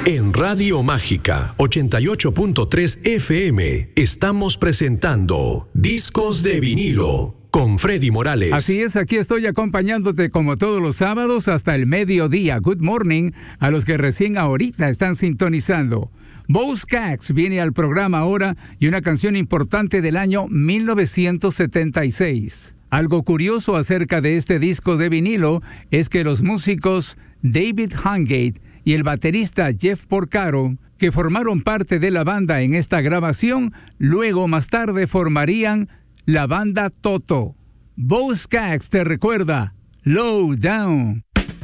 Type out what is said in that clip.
En Radio Mágica 88.3 FM estamos presentando Discos de Vinilo con Freddy Morales. Así es, aquí estoy acompañándote como todos los sábados hasta el mediodía. Good morning a los que recién ahorita están sintonizando. Bo Skaggs viene al programa ahora y una canción importante del año 1976. Algo curioso acerca de este disco de vinilo es que los músicos David Hungate y el baterista Jeff Porcaro, que formaron parte de la banda en esta grabación, luego más tarde formarían la banda Toto. Bo Skaggs te recuerda Low Down.